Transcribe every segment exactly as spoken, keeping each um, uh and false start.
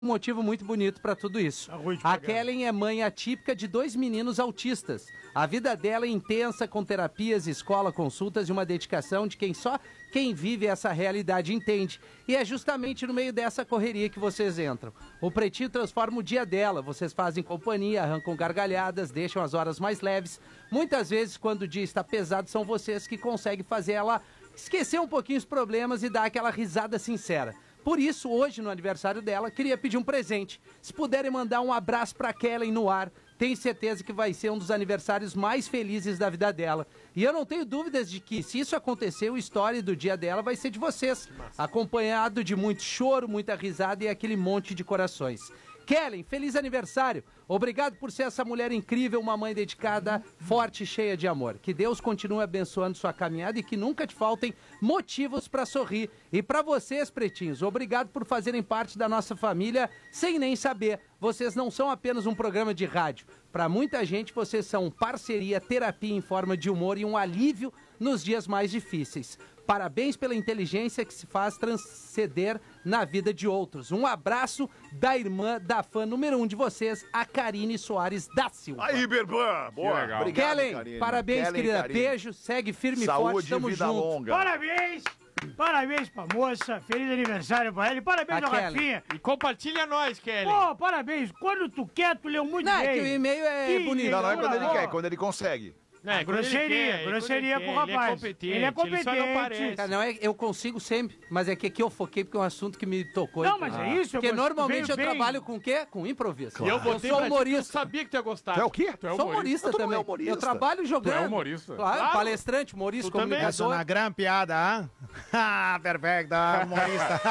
um motivo muito bonito para tudo isso. A Kellen é mãe atípica de dois meninos autistas. A vida dela é intensa, com terapias, escola, consultas e uma dedicação de quem só quem vive essa realidade entende. E é justamente no meio dessa correria que vocês entram. O Pretinho transforma o dia dela. Vocês fazem companhia, arrancam gargalhadas, deixam as horas mais leves. Muitas vezes, quando o dia está pesado, são vocês que conseguem fazer ela esquecer um pouquinho os problemas e dar aquela risada sincera. Por isso, hoje, no aniversário dela, queria pedir um presente. Se puderem mandar um abraço pra Kellen no ar, tenho certeza que vai ser um dos aniversários mais felizes da vida dela. E eu não tenho dúvidas de que, se isso acontecer, o story do dia dela vai ser de vocês. Acompanhado de muito choro, muita risada e aquele monte de corações. Kellen, feliz aniversário. Obrigado por ser essa mulher incrível, uma mãe dedicada, forte e cheia de amor. Que Deus continue abençoando sua caminhada e que nunca te faltem motivos para sorrir. E para vocês, pretinhos, obrigado por fazerem parte da nossa família sem nem saber. Vocês não são apenas um programa de rádio. Para muita gente, vocês são parceria, terapia em forma de humor e um alívio nos dias mais difíceis. Parabéns pela inteligência que se faz transcender na vida de outros. Um abraço da irmã da fã número um de vocês, a Karine Soares da Silva. Aí, Berbã, boa. Legal. Obrigado, Kellen, Karine. Parabéns, Kellen, querida. Karine. Beijo, segue firme e forte, tamo vida junto. Longa. Parabéns! Parabéns pra moça, feliz aniversário pra ele, parabéns ao Rafinha. E compartilha nós, Kelly. Pô, parabéns, quando tu quer, tu leu muito não, bem. Não, é que o e-mail é que bonito. Não, não é quando ele quer, é quando ele consegue. É, grosseria, quer, grosseria pro rapaz. Ele é competente. Ele é competente. Cara, não é, eu consigo sempre, mas é que aqui eu foquei porque é um assunto que me tocou. Não, mas ah. é isso. Porque eu normalmente eu bem. trabalho com o quê? Com improviso. Claro. Eu, eu sou humorista. Eu sabia que tu ia gostar. Tu é o quê? Tu é sou humorista, humorista também. É humorista. Eu trabalho jogando. Tu é humorista. Claro, claro. Palestrante, humorista, comunicador. Essa é uma grande piada, ah? Ah, perfeito, humorista.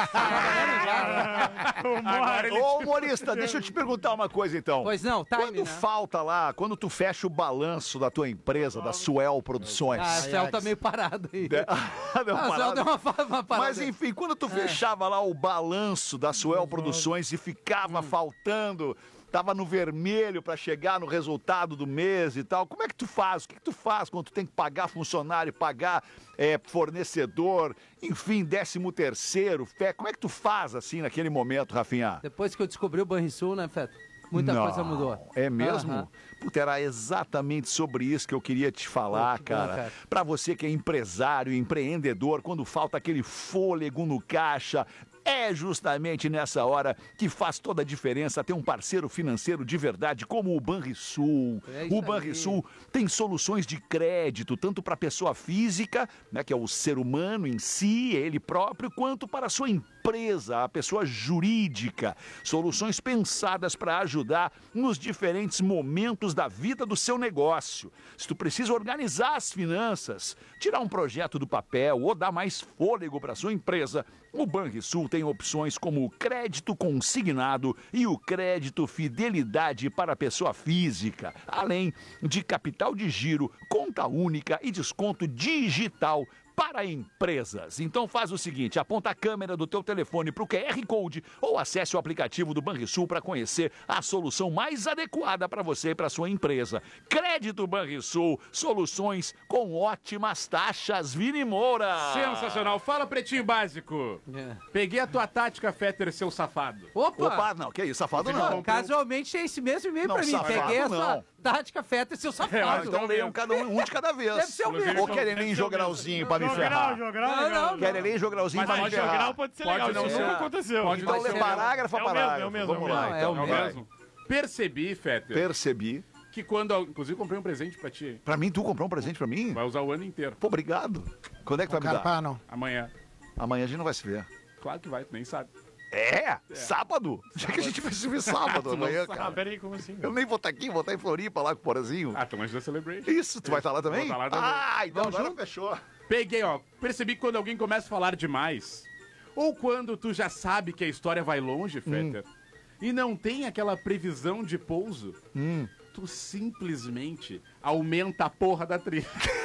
Agora ele... Ô, humorista, deixa eu te perguntar uma coisa então. Pois não, time, Quando né? falta lá, quando tu fecha o balanço da tua empresa, da Suel Produções. Ah, a Suel tá meio parado aí. De... Não, a Suel deu uma, uma parada. Mas enfim, quando tu fechava é. lá o balanço da Suel Produções e ficava hum. faltando, tava no vermelho pra chegar no resultado do mês e tal, como é que tu faz? O que, que tu faz quando tu tem que pagar funcionário, pagar é, fornecedor, enfim, décimo terceiro, fé, como é que tu faz assim naquele momento, Rafinha? Depois que eu descobri o Banrisul, né, Feto? Muita Não, coisa mudou. É mesmo? Uhum. Puta, era exatamente sobre isso que eu queria te falar, oh, cara. cara. Pra você que é empresário, empreendedor, quando falta aquele fôlego no caixa, é justamente nessa hora que faz toda a diferença ter um parceiro financeiro de verdade como o Banrisul. É o Banrisul tem soluções de crédito, tanto para a pessoa física, né, que é o ser humano em si, ele próprio, quanto para a sua empresa, a pessoa jurídica. Soluções pensadas para ajudar nos diferentes momentos da vida do seu negócio. Se tu precisa organizar as finanças, tirar um projeto do papel ou dar mais fôlego para sua empresa, o Banrisul tem opções como o crédito consignado e o crédito fidelidade para a pessoa física, além de capital de giro, conta única e desconto digital para empresas. Então faz o seguinte, aponta a câmera do teu telefone para o Q R Code ou acesse o aplicativo do Banrisul para conhecer a solução mais adequada para você e para sua empresa. Crédito Banrisul, soluções com ótimas taxas. Vini Moura. Sensacional. Fala, Pretinho Básico. É. Peguei a tua tática, Fetter, seu safado. Opa! Opa, não, que isso, safado não. não. Casualmente é esse mesmo e-mail pra mim. Peguei essa não. tática, Fetter, seu safado. É, então leiam cada um, um de cada vez. Deve ser o mesmo. Ou querem nem jogralzinho pra me ferrar. Jogral, jogral. Querem nem jogralzinho pra me ferrar. Jogral pode ser legal, não nunca aconteceu. Pode então lê parágrafo a parágrafo. É o mesmo, Vamos lá, é o mesmo. Percebi, Fetter. Percebi. Que quando, inclusive, comprei um presente pra ti. Pra mim, tu comprou um presente pra mim? Vai usar o ano inteiro. Pô, obrigado. Quando é que tu vai me dar? Não. Amanhã. Amanhã a gente não vai se ver. Claro que vai, tu nem sabe. É? é. Sábado? Já que a gente vai se ver sábado amanhã, cara. Ah, peraí, como assim? Eu nem vou estar aqui, vou estar em Floripa lá com o Porazinho. Ah, então antes da Celebration. Isso, tu vai estar lá também? Vou estar lá também. Ah, então Vamos agora junto? fechou. Peguei, ó. Percebi que quando alguém começa a falar demais, ou quando tu já sabe que a história vai longe, Fetter, hum. e não tem aquela previsão de pouso, hum. tu simplesmente aumenta a porra da trilha.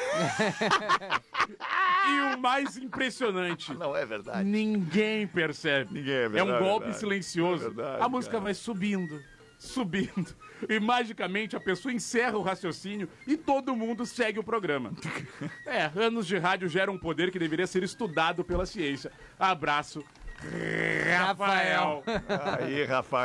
E o mais impressionante... Não é verdade. Ninguém percebe. Ninguém é verdade. É um golpe é verdade, silencioso. É verdade, a música cara. vai subindo, subindo. E magicamente a pessoa encerra o raciocínio e todo mundo segue o programa. É, anos de rádio geram um poder que deveria ser estudado pela ciência. Abraço, Rafael. Aí, Rafael.